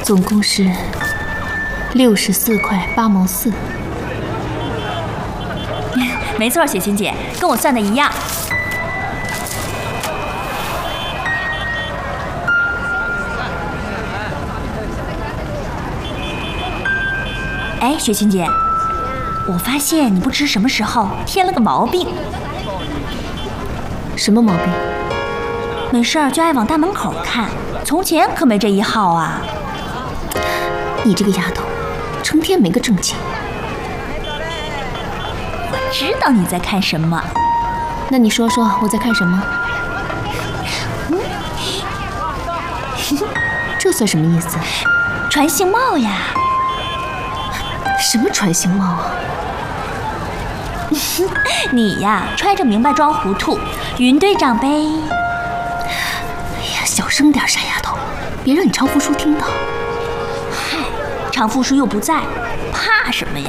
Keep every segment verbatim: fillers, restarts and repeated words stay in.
总共是六十四块八毛四。 没错，雪琴姐，跟我算的一样。哎，雪琴姐，我发现你不知什么时候添了个毛病。 什么毛病？ 没事儿就爱往大门口看，从前可没这一号啊。 你这个丫头，成天没个正经。 我知道你在看什么。 那你说说我在看什么？嗯、这算什么意思？ 传信帽呀。 什么传信帽啊？ 你呀，揣着明白装糊涂，云队长呗。 哎呀，小声点，傻丫头，别让你常福叔听到。 嗨，常福叔又不在，怕什么呀？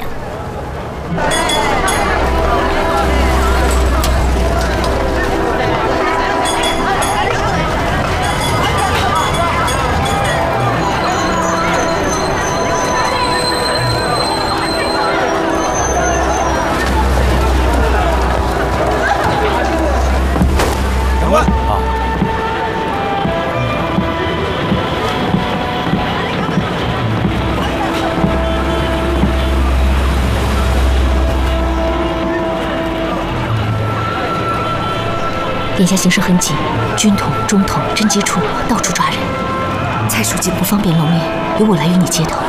眼下形势很紧，军统、中统、侦缉处到处抓人。蔡书记不方便露面，由我来与你接头。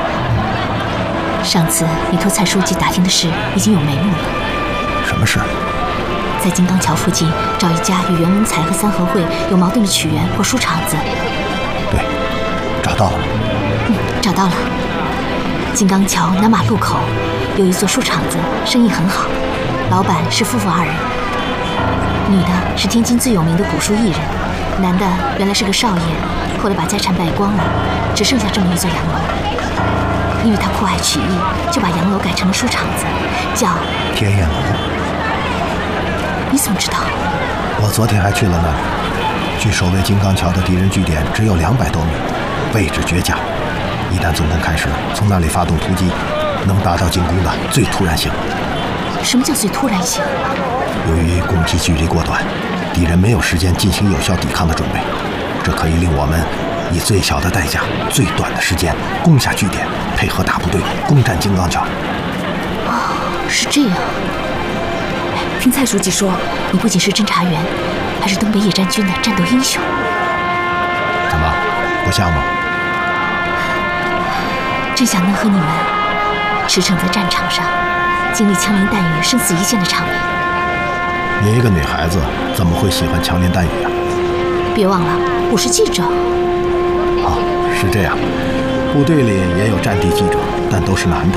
上次你托蔡书记打听的事已经有眉目了。 什么事？ 在金刚桥附近找一家与袁文才和三合会有矛盾的曲园或书场子。 对，找到了。 嗯，找到了。金刚桥南马路口有一座书场子，生意很好，老板是夫妇二人。女的是天津最有名的古书艺人，男的原来是个少爷，后来把家产败光了，只剩下这么一座洋楼。因为他酷爱曲艺，就把洋楼改成了书场子，叫天燕楼。 你怎么知道？ 我昨天还去了那里。距守卫金刚桥的敌人据点只有两百多米，位置绝佳。一旦总攻开始，从那里发动突击，能达到进攻的最突然性。 什么叫最突然性？ 由于攻击距离过短，敌人没有时间进行有效抵抗的准备，这可以令我们以最小的代价、最短的时间攻下据点，配合大部队攻占金刚桥。 哦，是这样。听蔡书记说，你不仅是侦察员，还是东北野战军的战斗英雄。 怎么，不像吗？ 真想能和你们驰骋在战场上，经历枪林弹雨、生死一线的场面。 你一个女孩子怎么会喜欢枪林弹雨啊？ 别忘了，我是记者。 哦，是这样。部队里也有战地记者，但都是男的。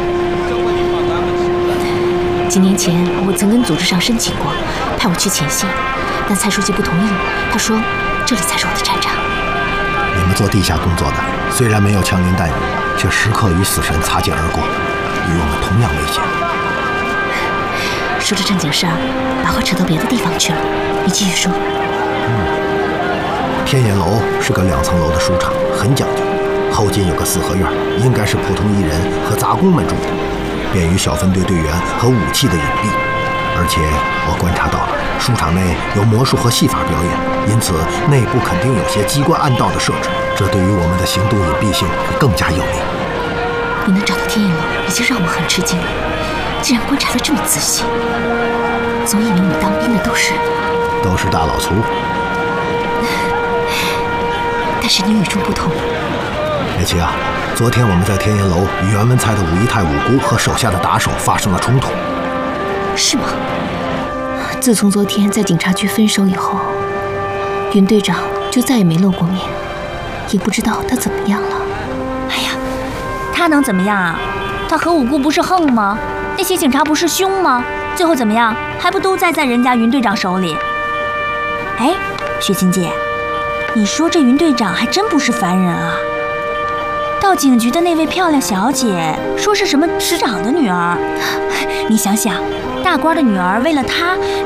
几年前，我曾跟组织上申请过，派我去前线，但蔡书记不同意。他说，这里才是我的战场。 你们做地下工作的，虽然没有枪林弹雨，却时刻与死神擦肩而过，与我们同样危险。 说着正经事儿，把话扯到别的地方去了。你继续说。 嗯，天岩楼是个两层楼的书场，很讲究。后间有个四合院，应该是普通艺人和杂工们住的，便于小分队队员和武器的隐蔽。而且我观察到了，书场内有魔术和戏法表演，因此内部肯定有些机关暗道的设置，这对于我们的行动隐蔽性会更加有利。 你能找到天岩楼，已经让我很吃惊了。竟然观察得这么仔细，总以为你当兵的都是都是大老粗， 但是你与众不同。 美琪啊，昨天我们在天岩楼与袁文才的武一太五姑和手下的打手发生了冲突。 是吗？自从昨天在警察局分手以后，云队长就再也没露过面，也不知道他怎么样了。 哎呀，他能怎么样啊？他和五姑不是横吗？那些警察不是凶吗？最后怎么样？还不都栽在人家云队长手里？哎，雪琴姐，你说这云队长还真不是凡人啊！到警局的那位漂亮小姐说是什么师长的女儿，你想想，大官的女儿为了他